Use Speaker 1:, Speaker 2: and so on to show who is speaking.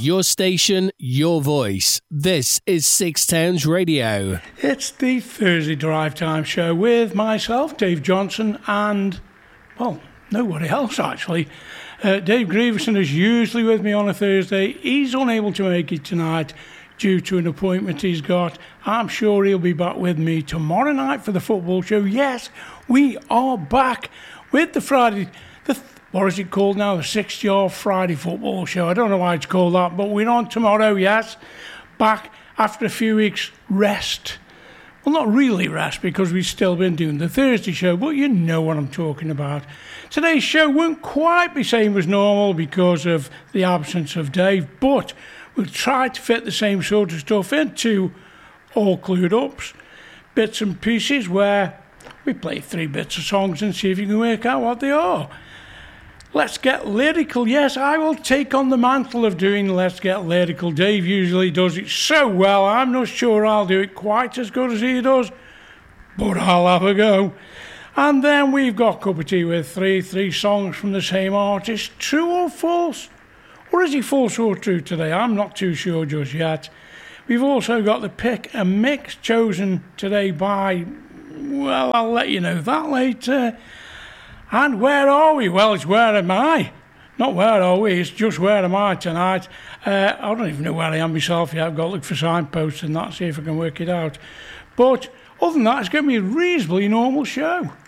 Speaker 1: Your station, your voice. This is Six Towns Radio.
Speaker 2: It's the Thursday Drive Time Show with myself, Dave Johnson, and, well, nobody else actually. Dave Grieverson is usually with me on a Thursday. He's unable to make it tonight due to an appointment he's got. I'm sure he'll be back with me tomorrow night for the football show. Yes, we are back with the Friday, what is it called now? The 60-yard Friday football show. I don't know why it's called that, but we're on tomorrow, yes. Back after a few weeks rest. Well, not really rest, because we've still been doing the Thursday show, but you know what I'm talking about. Today's show won't quite be same as normal because of the absence of Dave, but we'll try to fit the same sort of stuff into All Clued Ups, bits and pieces where we play 3 bits of songs and see if you can work out what they are. Let's Get Lyrical. Yes, I will take on the mantle of doing Let's Get Lyrical. Dave usually does it so well. I'm not sure I'll do it quite as good as he does, but I'll have a go. And then we've got Cup of Tea with three songs from the same artist. True or false? Or is he false or true today? I'm not too sure just yet. We've also got the pick and mix chosen today by, well, I'll let you know that later. And where are we? Well, it's where am I? Not where are we, it's just where am I tonight. I don't even know where I am myself yet. I've got to look for signposts and that, see if I can work it out. But other than that, it's going to be a reasonably normal show.